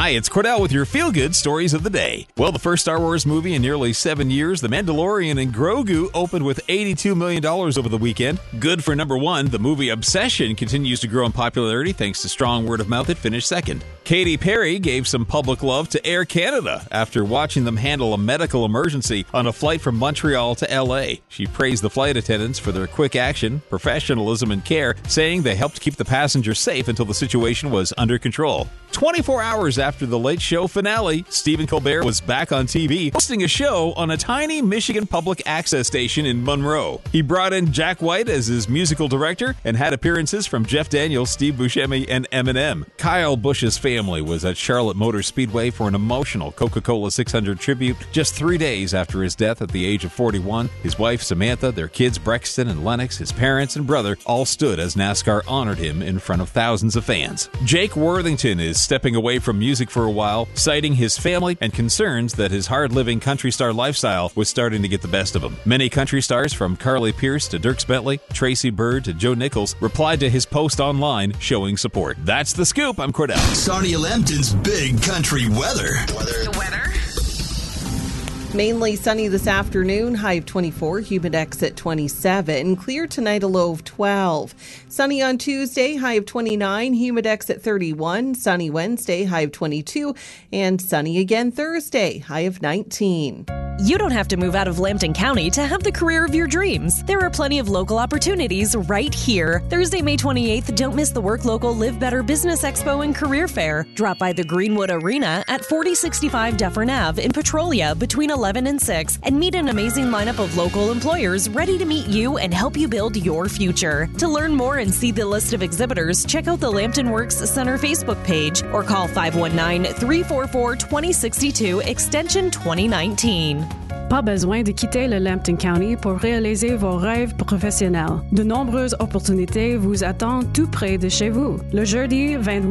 Hi, it's Cordell with your feel-good stories of the day. Well, the first Star Wars movie in nearly 7 years, The Mandalorian and Grogu, opened with $82 million over the weekend. Good for number one, the movie Obsession continues to grow in popularity thanks to strong word of mouth. It finished second. Katy Perry gave some public love to Air Canada after watching them handle a medical emergency on a flight from Montreal to LA. She praised the flight attendants for their quick action, professionalism, and care, saying they helped keep the passengers safe until the situation was under control. 24 hours after the Late Show finale, Stephen Colbert was back on TV hosting a show on a tiny Michigan public access station in Monroe. He brought in Jack White as his musical director and had appearances from Jeff Daniels, Steve Buscemi, and Eminem. Kyle Busch's family was at Charlotte Motor Speedway for an emotional Coca-Cola 600 tribute just 3 days after his death at the age of 41. His wife, Samantha, their kids, Brexton and Lennox, his parents and brother all stood as NASCAR honored him in front of thousands of fans. Jake Worthington is stepping away from music for a while, citing his family and concerns that his hard-living country star lifestyle was starting to get the best of him. Many country stars, from Carly Pearce to Dierks Bentley, Tracy Byrd to Joe Nichols, replied to his post online showing support. That's the scoop. I'm Cordell. Sarnia Lambton's Big Country Weather. The weather. Mainly sunny this afternoon, high of 24, humidex at 27. Clear tonight, a low of 12. Sunny on Tuesday, high of 29, humidex at 31. Sunny Wednesday, high of 22. And sunny again Thursday, high of 19. You don't have to move out of Lambton County to have the career of your dreams. There are plenty of local opportunities right here. Thursday, May 28th, don't miss the Work Local Live Better Business Expo and Career Fair. Drop by the Greenwood Arena at 4065 Dufferin Ave in Petrolia between 11 and 6 and meet an amazing lineup of local employers ready to meet you and help you build your future. To learn more and see the list of exhibitors, check out the Lambton Works Center Facebook page or call 519-344-2062 extension 2019. Pas besoin de quitter le Lambton County pour réaliser vos rêves professionnels. De nombreuses opportunités vous attendent tout près de chez vous. Le jeudi 28